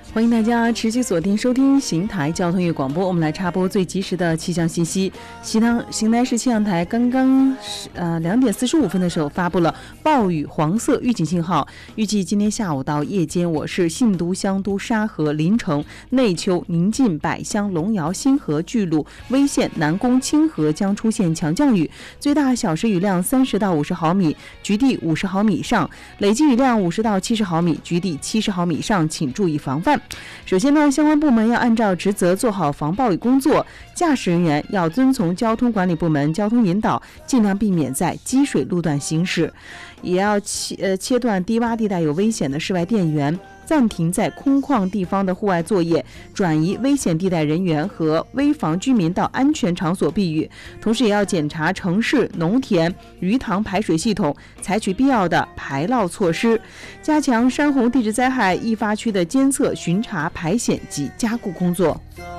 欢迎大家持续锁定收听邢台交通与广播，我们来插播最及时的气象信息。邢台市气象台刚刚2点45分的时候发布了暴雨黄色预警信号，预计今天下午到夜间，我市信都、香都、沙河、临城、内丘、宁晋、百乡、龙窑、新河、巨鹿、威县、南宫、清河将出现强降雨，最大小时雨量30到50毫米，局地50毫米以上，累计雨量50到70毫米，局地70毫米以上，请注意防范。首先呢，相关部门要按照职责做好防暴雨工作，驾驶人员要遵从交通管理部门交通引导，尽量避免在积水路段行驶，也要切断低洼地带有危险的室外电源，暂停在空旷地方的户外作业，转移危险地带人员和危防居民到安全场所避雨。同时也要检查城市、农田、鱼塘排水系统，采取必要的排涝措施，加强山洪地质灾害易发区的监测、巡查、排险及加固工作。